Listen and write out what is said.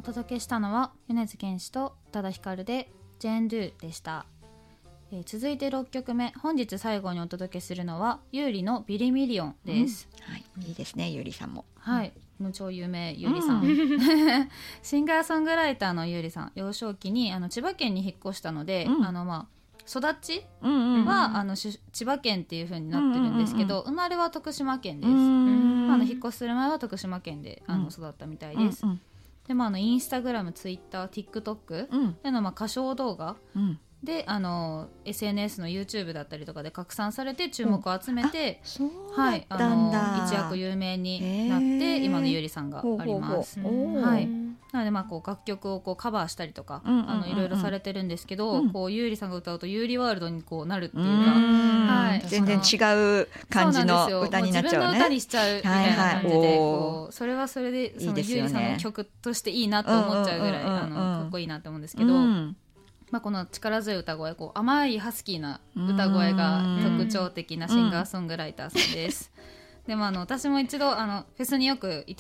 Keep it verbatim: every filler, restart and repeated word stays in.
届けしたのは米津玄師と宇多田ヒカルでジェーンドゥでした。えー、続いてろっきょくめ、本日最後にお届けするのは優里のビリミリオンです、 うん、はい、いいですね、優里さんも。 はい、もう超有名優里さん、うん、シンガーソングライターの優里さん、幼少期にあの千葉県に引っ越したので、うん、あのまあ育ちは、うんうんうん、あの千葉県っていう風になってるんですけど、うんうんうん、生まれは徳島県です。あの引っ越しする前は徳島県であの育ったみたいです、うんうん、でもあのインスタグラム、ツイッター、TikTok でのまあ歌唱動画、うんであの エスエヌエス の YouTube だったりとかで拡散されて注目を集めて、 うん、はい、あの一躍有名になって今の優里さんがあります。ほうほうほう、はい、なのでまあこう楽曲をこうカバーしたりとか、うんうんうんうん、あのいろいろされてるんですけど、うん、こう優里さんが歌うと優里ワールドにこうなるっていうか、 う、はい、全然違う感じの歌になっちゃうね。自分の歌にしちゃうみたいな感じで、はいはい、こうそれはそれでその優里さんの曲としていいなと思っちゃうぐらい、うんうんうんうん、あのかっこいいなと思うんですけど、うん、まあ、この力強い歌声、こう甘いハスキーな歌声が特徴的なシンガーソングライターさんです。でもあの私も一度あのフェスによく行って